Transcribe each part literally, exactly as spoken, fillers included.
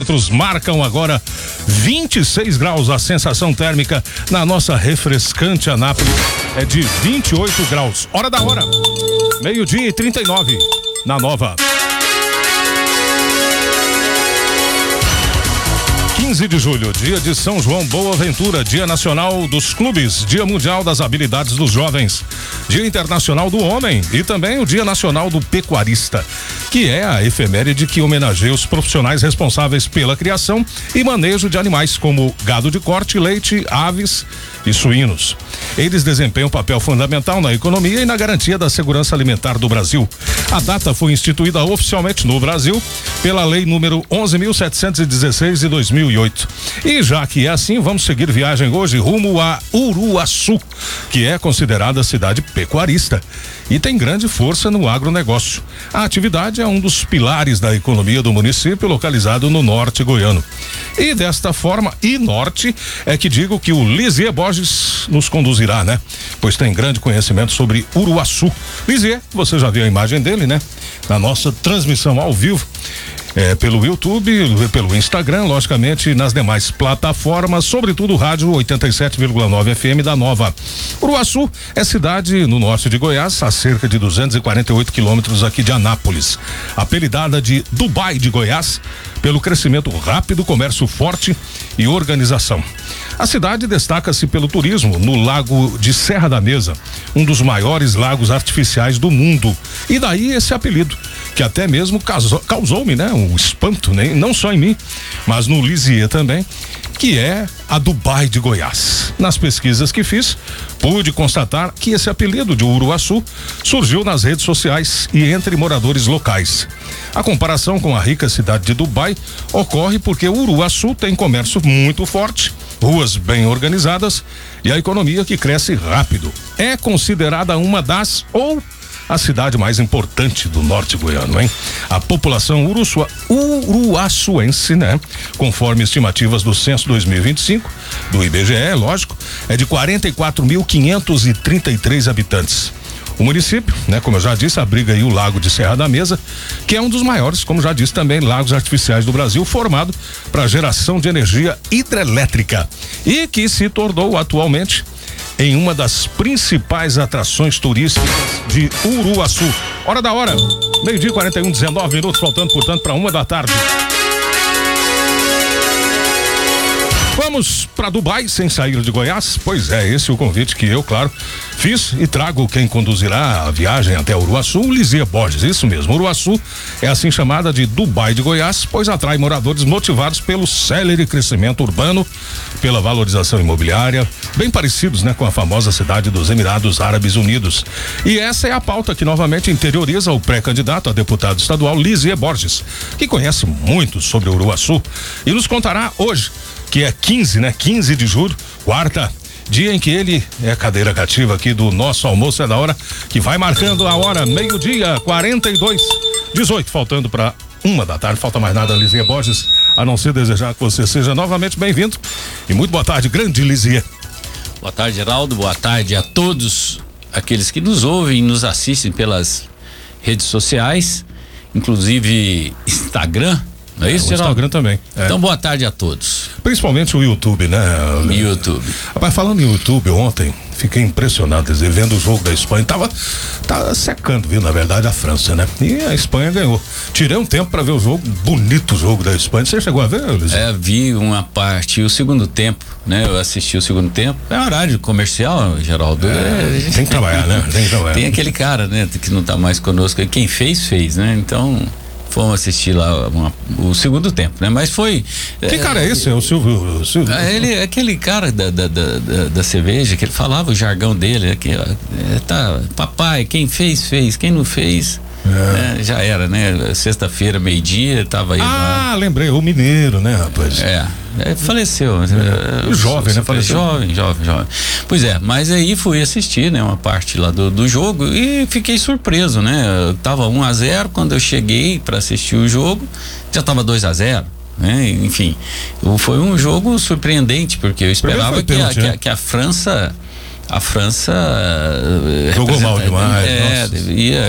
termômetros marcam agora vinte e seis graus. A sensação térmica na nossa refrescante Anápolis é de vinte e oito graus. Hora da hora, meio-dia e trinta e nove, na Nova. quinze de julho, dia de São João Boa Ventura, Dia Nacional dos Clubes, Dia Mundial das Habilidades dos Jovens, Dia Internacional do Homem e também o Dia Nacional do Pecuarista, que é a efeméride que homenageia os profissionais responsáveis pela criação e manejo de animais como gado de corte, leite, aves e suínos. Eles desempenham um papel fundamental na economia e na garantia da segurança alimentar do Brasil. A data foi instituída oficialmente no Brasil pela Lei número onze mil setecentos e dezesseis de dois mil e oito. E já que é assim, vamos seguir viagem hoje rumo a Uruaçu, que é considerada cidade pecuarista e tem grande força no agronegócio. A atividade é um dos pilares da economia do município, localizado no norte goiano. E desta forma, e norte, é que digo que o Lisier Borges nos conduzirá, né? Pois tem grande conhecimento sobre Uruaçu. Lisier, você já viu a imagem dele, né? Na nossa transmissão ao vivo. É, pelo YouTube, pelo Instagram, logicamente, nas demais plataformas, sobretudo o rádio oitenta e sete vírgula nove F M da Nova. Uruaçu é cidade no norte de Goiás, a cerca de duzentos e quarenta e oito quilômetros aqui de Anápolis. Apelidada de Dubai de Goiás, pelo crescimento rápido, comércio forte e organização. A cidade destaca-se pelo turismo no Lago de Serra da Mesa, um dos maiores lagos artificiais do mundo. E daí esse apelido, que até mesmo causou, causou-me, né, um espanto, né? Não só em mim, mas no Lisier também, que é a Dubai de Goiás. Nas pesquisas que fiz, pude constatar que esse apelido de Uruaçu surgiu nas redes sociais e entre moradores locais. A comparação com a rica cidade de Dubai ocorre porque Uruaçu tem comércio muito forte, ruas bem organizadas e a economia que cresce rápido. É considerada uma das ou a cidade mais importante do norte goiano, hein? A população uruçua, uruaçuense, né? Conforme estimativas do censo dois mil e vinte e cinco, do I B G E, lógico, é de quarenta e quatro mil quinhentos e trinta e três habitantes. O município, né, como eu já disse, abriga aí o Lago de Serra da Mesa, que é um dos maiores, como já disse também, lagos artificiais do Brasil, formado para geração de energia hidrelétrica e que se tornou atualmente em uma das principais atrações turísticas de Uruaçu. Hora da hora, meio-dia e quarenta e um, dezenove minutos, faltando, portanto, para uma da tarde. Vamos para Dubai sem sair de Goiás? Pois é, esse é o convite que eu, claro, fiz e trago quem conduzirá a viagem até Uruaçu, o Lisier Borges. Isso mesmo, Uruaçu é assim chamada de Dubai de Goiás, pois atrai moradores motivados pelo célere crescimento urbano, pela valorização imobiliária, bem parecidos, né, com a famosa cidade dos Emirados Árabes Unidos. E essa é a pauta que novamente interioriza o pré-candidato a deputado estadual Lisier Borges, que conhece muito sobre Uruaçu e nos contará hoje, que é quinze, né? quinze de julho, quarta, dia em que ele é cadeira cativa aqui do nosso almoço é da hora, que vai marcando a hora, meio-dia, quarenta e dois, dezoito, faltando para uma da tarde. Falta mais nada, Lisier Borges, a não ser desejar que você seja novamente bem-vindo e muito boa tarde, grande Lisier. Boa tarde, Geraldo, boa tarde a todos aqueles que nos ouvem e nos assistem pelas redes sociais, inclusive Instagram. Não é isso, é, o Instagram também. É. Então, boa tarde a todos. Principalmente o YouTube, né? YouTube. Rapaz, falando em YouTube, ontem fiquei impressionado, dizer, vendo o jogo da Espanha, tava, tava secando, viu, na verdade, a França, né? E a Espanha ganhou. Tirei um tempo pra ver o jogo, bonito jogo da Espanha. Você chegou a ver, Luiz? É, vi uma parte, o segundo tempo, né? Eu assisti o segundo tempo. É horário comercial, Geraldo. É, é, tem que trabalhar, né? Tem que trabalhar. Tem aquele cara, né? Que não tá mais conosco. Quem fez, fez, né? Então, fomos assistir lá uma, o segundo tempo, né? Mas foi... Que é, cara é esse? É o Silvio? O Silvio. Ele, aquele cara da, da, da, da cerveja, que ele falava o jargão dele, que, é, tá, papai, quem fez, fez, quem não fez... É. É, já era, né? Sexta-feira, meio-dia, tava aí. Ah, lá. Lembrei, o mineiro, né, rapaz? É, é faleceu. É. Jovem, né? Faleceu. Jovem, jovem, jovem. Pois é, mas aí fui assistir, né? Uma parte lá do, do jogo e fiquei surpreso, né? Eu tava um a zero, quando eu cheguei para assistir o jogo, já tava dois a zero. Né? Enfim, foi um jogo surpreendente, porque eu esperava que, pênalti, a, né? que, a, que a França... A França jogou mal demais. É, devia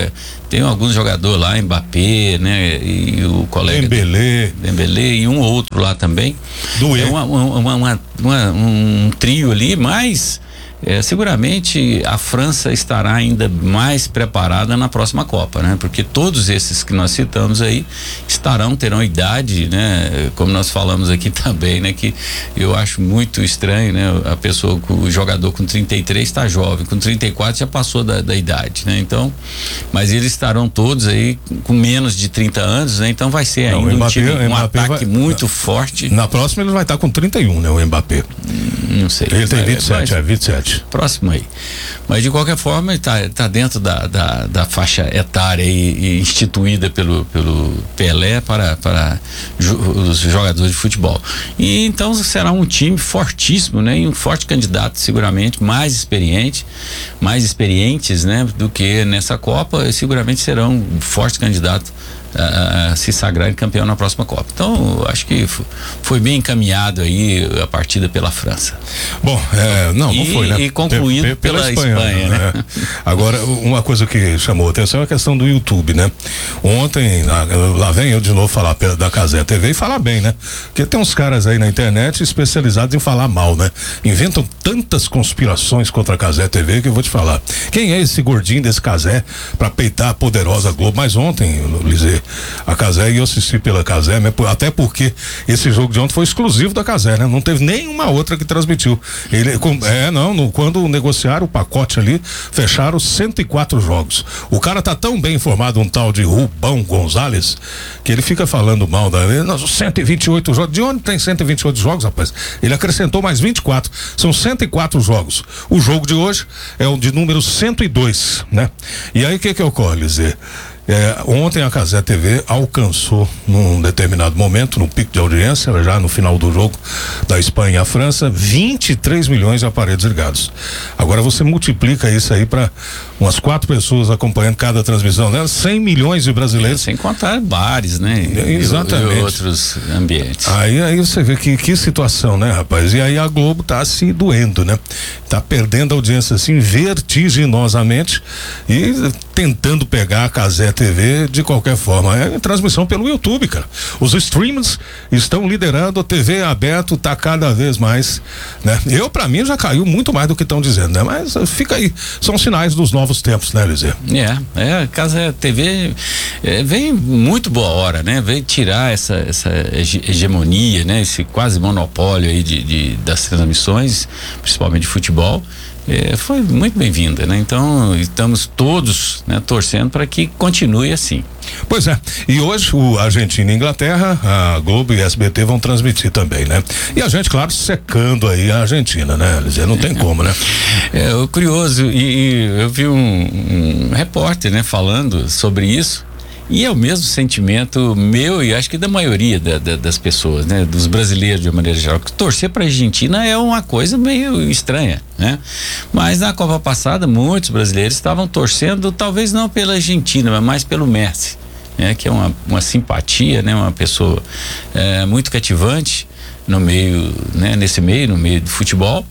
Tem alguns jogadores lá, Mbappé, né? E o colega Dembélé, Dembélé e um outro lá também. Doué. É uma, uma, uma, uma, um trio ali, mas é, seguramente a França estará ainda mais preparada na próxima Copa, né? Porque todos esses que nós citamos aí estarão, terão idade, né? Como nós falamos aqui também, né? Que eu acho muito estranho, né? A pessoa, o jogador com trinta e três está jovem, com trinta e quatro já passou da, da idade, né? Então, mas eles estarão todos aí com menos de trinta anos, né? Então vai ser Não, ainda Mbappé, um time, um Mbappé ataque vai, muito forte. Na próxima ele vai estar com trinta e um, né? O Mbappé. Não sei. Ele tem vinte e sete, mas, é vinte e sete. Próximo aí. Mas de qualquer forma, ele tá, tá dentro da, da, da faixa etária e, e instituída pelo, pelo Pelé para, para ju, os jogadores de futebol. E então será um time fortíssimo, né? E um forte candidato, seguramente, mais experiente, mais experientes, né? Do que nessa Copa, seguramente serão um forte candidato a, a se sagrar campeão na próxima Copa. Então, acho que foi bem encaminhado aí a partida pela França. Bom, é, não, não e, foi, né? E concluído pe, pe, pela, pela Espanha, Espanha né? né? Agora, uma coisa que chamou a atenção é a questão do YouTube, né? Ontem, lá, lá vem eu de novo falar da Cazé T V e falar bem, né? Porque tem uns caras aí na internet especializados em falar mal, né? Inventam tantas conspirações contra a Cazé T V que eu vou te falar. Quem é esse gordinho desse Cazé pra peitar a poderosa Globo? Mas ontem, Lizê, a Cazé, e eu assisti pela Cazé, até porque esse jogo de ontem foi exclusivo da Cazé, né? Não teve nenhuma outra que transmitiu. Ele, com, é, não, no, quando negociaram o pacote ali, fecharam cento e quatro jogos. O cara tá tão bem informado, um tal de Rubão Gonzalez, que ele fica falando mal da. cento e vinte e oito jogos. De onde tem cento e vinte e oito jogos, rapaz? Ele acrescentou mais vinte e quatro. São cento e quatro jogos. O jogo de hoje é o de número cento e dois, né? E aí o que que ocorre, Lizê? É, ontem a Cazé T V alcançou num determinado momento, no pico de audiência, já no final do jogo da Espanha e a França, vinte e três milhões de aparelhos ligados. Agora você multiplica isso aí para umas quatro pessoas acompanhando cada transmissão, né? cem milhões de brasileiros. É, sem contar bares, né? Exatamente. E, e outros ambientes. Aí, aí você vê que, que situação, né, rapaz? E aí a Globo tá se doendo, né? Tá perdendo audiência assim vertiginosamente e tentando pegar a Cazé T V de qualquer forma. É transmissão pelo YouTube, cara. Os streams estão liderando, a T V aberto tá cada vez mais, né? Eu, pra mim, já caiu muito mais do que estão dizendo, né? Mas fica aí, são sinais dos novos tempos, né, Lizê? É, é, a Cazé T V é, vem muito boa hora, né? Vem tirar essa, essa hegemonia, né? Esse quase monopólio aí de, de das transmissões, principalmente de futebol. É, foi muito bem-vinda, né? Então estamos todos, né, torcendo para que continue assim. Pois é, e hoje o Argentina e Inglaterra, a Globo e a S B T vão transmitir também, né? E a gente, claro, secando aí a Argentina, né? Não tem como, né? É, o curioso, e, e eu vi um, um repórter, né, falando sobre isso. E é o mesmo sentimento meu e acho que da maioria da, da, das pessoas, né? Dos brasileiros de uma maneira geral, que torcer para a Argentina é uma coisa meio estranha, né? Mas na Copa passada muitos brasileiros estavam torcendo, talvez não pela Argentina, mas mais pelo Messi, né? Que é uma, uma simpatia, né? Uma pessoa é, muito cativante no meio, né? Nesse meio, no meio do futebol.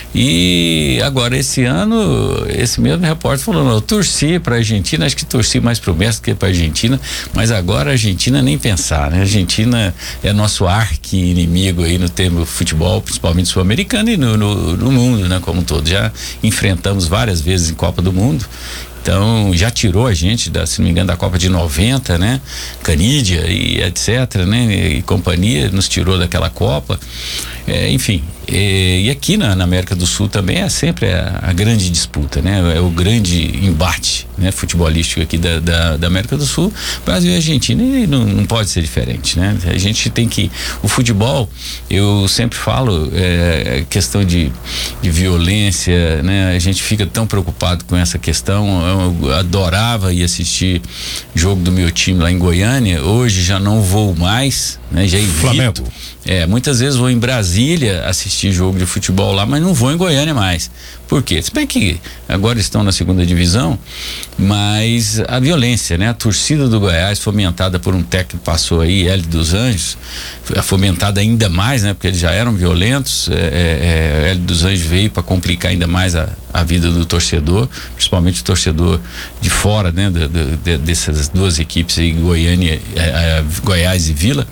E agora esse ano, esse mesmo repórter falou, não, eu torci para a Argentina, acho que torci mais para o Messi que para a Argentina, mas agora a Argentina nem pensar, né? A Argentina é nosso arqui-inimigo aí no termo futebol, principalmente sul-americano e no, no, no mundo, né? Como um todo, já enfrentamos várias vezes em Copa do Mundo. Então já tirou a gente da, se não me engano, da Copa de noventa, né? Canídia e etc, né? E companhia nos tirou daquela Copa. É, enfim, é, e aqui na, na América do Sul também é sempre a, a grande disputa, né? É o grande embate, né? Futebolístico aqui da, da, da América do Sul, Brasil e Argentina, e não, não pode ser diferente, né? A gente tem que, o futebol, eu sempre falo, é, questão de, de violência, né? A gente fica tão preocupado com essa questão. Eu adorava ir assistir jogo do meu time lá em Goiânia, hoje já não vou mais, né? Já evito. Flamengo. É, muitas vezes vou em Brasília assistir jogo de futebol lá, mas não vou em Goiânia mais. Por quê? Se bem que agora estão na segunda divisão, mas a violência, né? A torcida do Goiás, fomentada por um técnico que passou aí, Hélio dos Anjos, fomentada ainda mais, né? Porque eles já eram violentos. É, é, Hélio dos Anjos veio para complicar ainda mais a, a vida do torcedor, principalmente o torcedor de fora, né? De, de, de, dessas duas equipes aí, Goiânia, é, é, Goiás e Vila.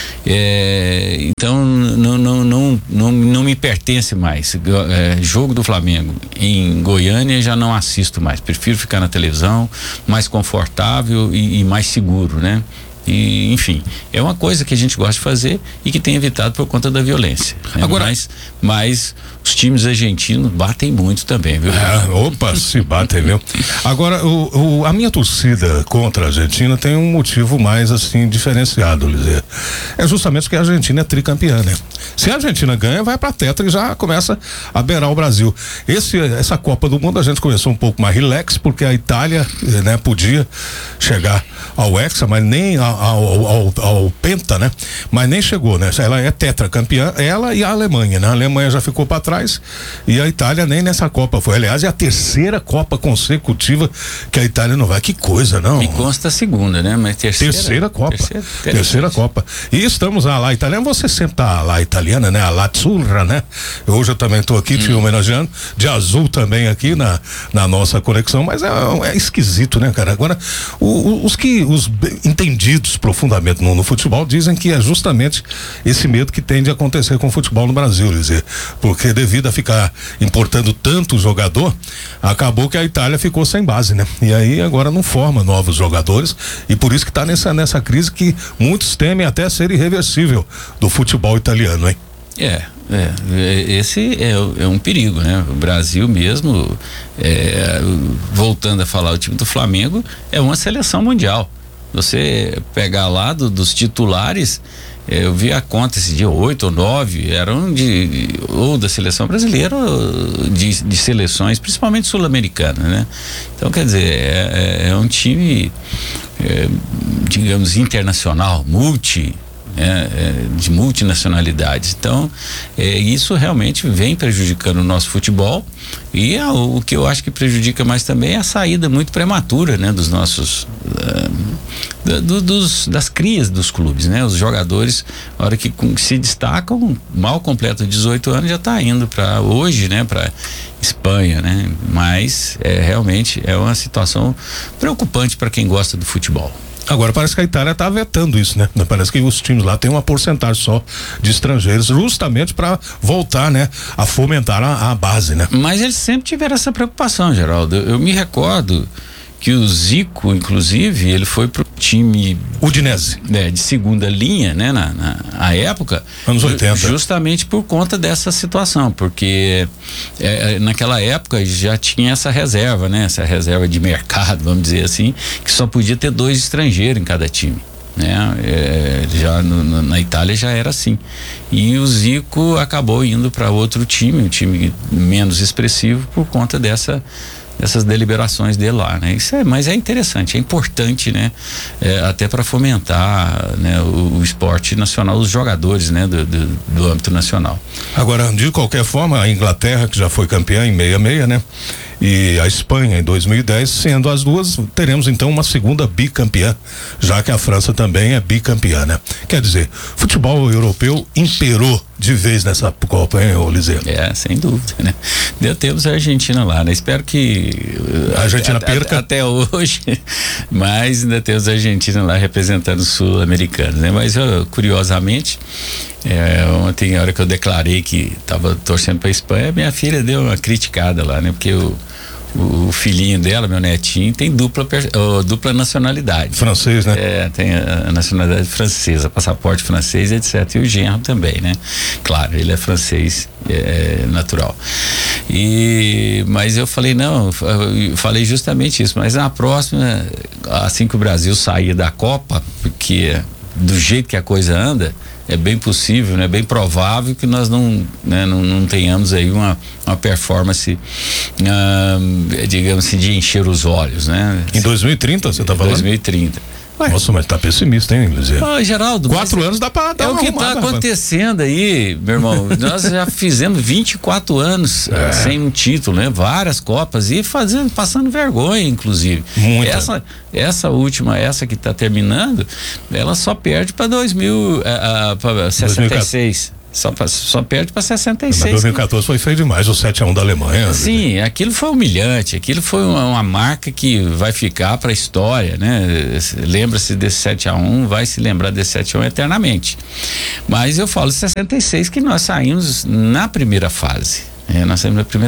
É, então não, não, não, não, não me pertence mais. É, jogo do Flamengo em Goiânia já não assisto mais. Prefiro ficar na televisão, mais confortável e, e mais seguro, né? E, enfim, é uma coisa que a gente gosta de fazer e que tem evitado por conta da violência, né? Agora, mas, mas os times argentinos batem muito também, viu? É, opa, se batem, viu? Agora, o, o, a minha torcida contra a Argentina tem um motivo mais, assim, diferenciado, Lizê. É justamente porque a Argentina é tricampeã, né? Se a Argentina ganha, vai pra tetra e já começa a beirar o Brasil. Esse, essa Copa do Mundo a gente começou um pouco mais relax, porque a Itália, né, podia chegar ao Hexa, mas nem ao, ao, ao, ao Penta, né? Mas nem chegou, né? Ela é tetracampeã, ela e a Alemanha, né? A Alemanha já ficou para trás e a Itália nem nessa Copa foi. Aliás, é a terceira Copa consecutiva que a Itália não vai. Que coisa, não? Me consta a segunda, né? Mas terceira. Terceira Copa. Terceira, terceira Copa. E estamos a lá italiana. Você sempre tá lá italiana, né? A Lazzurra, né? Hoje eu também tô aqui hum. te homenageando. De azul também aqui na, na nossa conexão. Mas é, é esquisito, né, cara? Agora, o, o, os que os entendidos profundamente no, no futebol dizem que é justamente esse medo que tem de acontecer com o futebol no Brasil, dizer, porque devido a ficar importando tanto jogador, acabou que a Itália ficou sem base, né? E aí agora não forma novos jogadores e por isso que tá nessa, nessa crise que muitos temem até ser irreversível do futebol italiano, hein? É, é, esse é, é um perigo, né? O Brasil mesmo, é, voltando a falar, o time do Flamengo é uma seleção mundial. Você pegar lá do, dos titulares, eu vi a conta esse dia, oito ou nove eram de, ou da seleção brasileira ou de, de seleções, principalmente sul-americanas, né? Então, quer dizer, é, é um time, é, digamos, internacional, multi, É, é, de multinacionalidades. Então, é, isso realmente vem prejudicando o nosso futebol e é, o, o que eu acho que prejudica mais também é a saída muito prematura, né, dos nossos uh, do, dos, das crias dos clubes, né? Os jogadores, a hora que com, se destacam, mal completam dezoito anos, já está indo para hoje, né, para Espanha, né? Mas é, realmente é uma situação preocupante para quem gosta do futebol. Agora parece que a Itália está vetando isso, né? Parece que os times lá têm uma porcentagem só de estrangeiros, justamente para voltar, né? A fomentar a, a base, né? Mas eles sempre tiveram essa preocupação, Geraldo. Eu, eu me recordo que o Zico, inclusive, ele foi pro time Udinese, né, de segunda linha, né, na, na a época, anos oitenta, justamente por conta dessa situação, porque é, naquela época já tinha essa reserva, né, essa reserva de mercado, vamos dizer assim, que só podia ter dois estrangeiros em cada time, né? É, já no, no, na Itália já era assim, e o Zico acabou indo para outro time, um time menos expressivo por conta dessa essas deliberações dele lá, né? Isso é, mas é interessante, é importante, né? É, até para fomentar, né? O, o esporte nacional, os jogadores, né? Do, do, do âmbito nacional. Agora, de qualquer forma, a Inglaterra, que já foi campeã em sessenta e seis, né? E a Espanha em dois mil e dez, sendo as duas, teremos então uma segunda bicampeã, já que a França também é bicampeã, né? Quer dizer, futebol europeu imperou de vez nessa Copa, hein, Liseu? É, sem dúvida, né? Deu temos a Argentina lá, né? Espero que a Argentina a, perca a, até hoje, mas ainda temos a Argentina lá representando os sul-americanos, né? Mas eu, curiosamente, é, ontem, a hora que eu declarei que estava torcendo para a Espanha, minha filha deu uma criticada lá, né? Porque o O filhinho dela, meu netinho, tem dupla, oh, dupla nacionalidade. Francês, né? É, tem a, a nacionalidade francesa, passaporte francês, etcétera. E o genro também, né? Claro, ele é francês, é, natural. E, mas eu falei, não, eu falei justamente isso, mas na próxima, assim que o Brasil sair da Copa, porque do jeito que a coisa anda, é bem possível, né? Bem provável que nós não, né? não, não tenhamos aí uma, uma performance, ah, digamos assim, de encher os olhos, né? Em dois mil e trinta, você está falando? dois mil e trinta. Ué. Nossa, mas tá pessimista, hein, Luiz? Ô, Geraldo, quatro anos dá pra dar é uma o que tá acontecendo aí, meu irmão. Nós já fizemos vinte e quatro anos é. sem um título, né? Várias Copas e fazendo, passando vergonha, inclusive. Muita. Essa, essa última, essa que tá terminando, ela só perde pra dois mil, uh, pra sessenta e seis. Só, só perde para sessenta e seis. Mas dois mil e quatorze foi feio demais, o sete a um da Alemanha. Sim, aquilo foi humilhante, aquilo foi uma, uma marca que vai ficar para a história, né? Lembra-se desse sete a um, vai se lembrar desse sete a um eternamente. Mas eu falo sessenta e seis que nós saímos na primeira fase. É, nós saímos na primeira